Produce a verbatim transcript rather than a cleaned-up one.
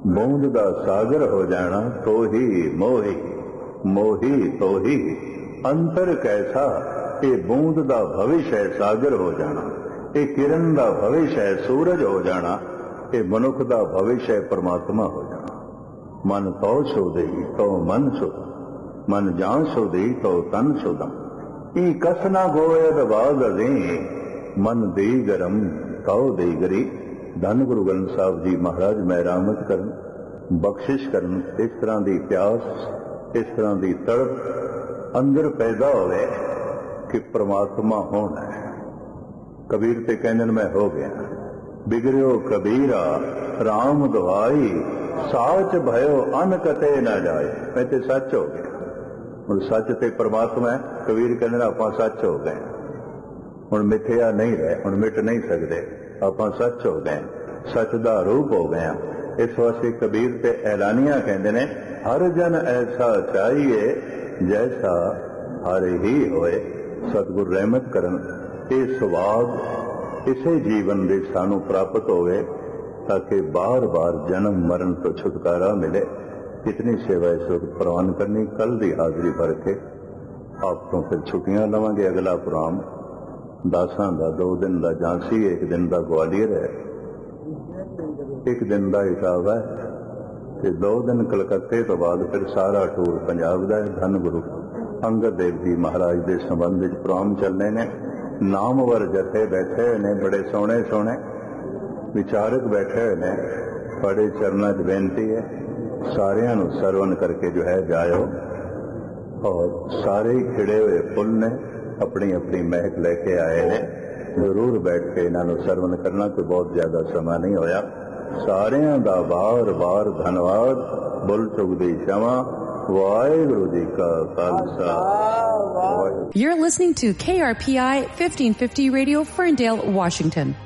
बूंद दा सागर हो जाना तो ही मोही, मोही तो ही अंतर कैसा। ये बूंद दा भविष्य है सागर हो जाना, ये किरण दा भविष्य है सूरज हो जाना, ये मनुख दा भविष्य है परमात्मा हो जाना। मन तो छोदे तो मन छोदा, मन जान छोदे तो तन छोदा। ई कसना गोयद बाग दे मन दे गरम ताओ दे गरी। धन गुरु ग्रंथ साहब जी महाराज मेहरामत करन, बख्शिश करन। इस तरह की प्यास, इस तरह की तड़प अंदर पैदा होवे कि परमात्मा होना है। कबीर ते कहने मैं हो गया, बिगड़ो कबीरा राम दुहाई, साच भयो अन कते न जाए। मैं ते सच हो गया। ਹੁਣ सच ते परमात्मा है। कबीर कहने ਆਪਾਂ सच हो गए, ਹੁਣ ਮਿੱਥਿਆ नहीं रहे, ਹੁਣ मिट नहीं सकते, ਆਪਾਂ सच हो गए, सच ਦਾ रूप हो गए। इस वास्ते कबीर ते ऐलानिया कहते ने, हर जन ऐसा चाहिए जैसा हर ही होए। सतगुर रहमत करन ਇਹ ਸਵਾਦ ਇਸੇ ਜੀਵਨ ਦੇ ਸਾਨੂੰ ਪ੍ਰਾਪਤ ਹੋਵੇ ताकि बार बार जन्म मरण तो छुटकारा मिले। कितनी सेवा इस वक्त प्रवान करनी। कल की हाजिरी भर के आप तो फिर छुट्टियां लवांगे। अगला प्रोग्राम दासां दा दो दिन का झांसी, एक दिन का ग्वालियर है, एक दिन का हिसाब है, ते दो दिन कलकत्ते तो बाद फिर सारा टूर पंजाब का है। धन गुरु अंगद देव जी महाराज के संबंध में प्रोग्राम चलने ने। नामवर जथे बैठे ने, बड़े सोहने सोहने विचारक बैठे हुए ने। बड़े चरणों च बेनती है सारियां नूं सरवण करके जो है जायो। और सारे ही खिड़े हुए फुल ने, अपनी अपनी महक लेके आए ने। जरूर बैठ के इन्हां नूं सरवण करना, कोई बहुत ज्यादा समा नहीं होया। सारियां दा बार बार धन्यवाद। बुल चुगदी क्षमा। वाहिगुरू जी का Khalsa. You're listening to K R P I fifteen fifty Radio, Ferndale, Washington.